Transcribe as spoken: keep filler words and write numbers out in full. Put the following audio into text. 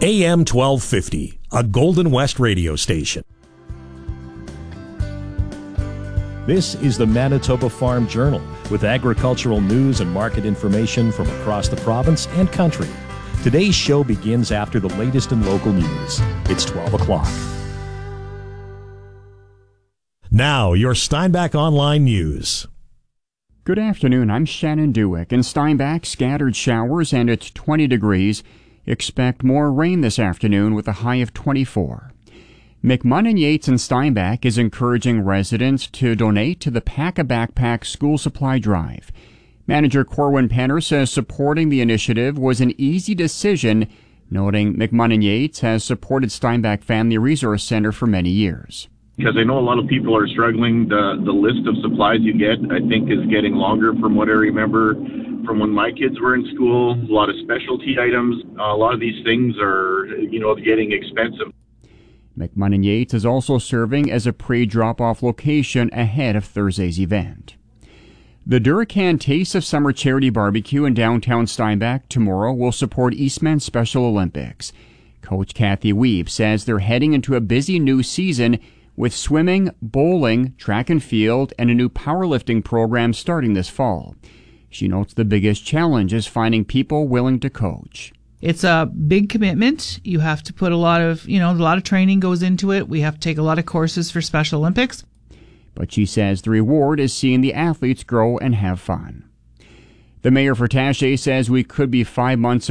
A M twelve fifty, a Golden West radio station. This is the Manitoba Farm Journal with agricultural news and market information from across the province and country. Today's show begins after the latest in local news. It's twelve o'clock. Now, your Steinbach Online News. Good afternoon, I'm Shannon Dewick. In Steinbach, scattered showers and it's twenty degrees. Expect more rain this afternoon with a high of twenty-four. McMunn Yates in Steinbach is encouraging residents to donate to the Pack a Backpack School Supply Drive. Manager Corwin Penner says supporting the initiative was an easy decision, noting McMunn Yates has supported Steinbach Family Resource Center for many years. Because I know a lot of people are struggling. The, the list of supplies you get, I think, is getting longer from what I remember from when my kids were in school. A lot of specialty items. A lot of these things are, you know, getting expensive. McMunn Yates is also serving as a pre-drop-off location ahead of Thursday's event. The Duracan Taste of Summer Charity Barbecue in downtown Steinbach tomorrow will support Eastman Special Olympics. Coach Kathy Weeb says they're heading into a busy new season with swimming, bowling, track and field, and a new powerlifting program starting this fall. She notes the biggest challenge is finding people willing to coach. It's a big commitment. You have to put a lot of, you know, a lot of training goes into it. We have to take a lot of courses for Special Olympics. But she says the reward is seeing the athletes grow and have fun. The mayor for Taché says we could be five months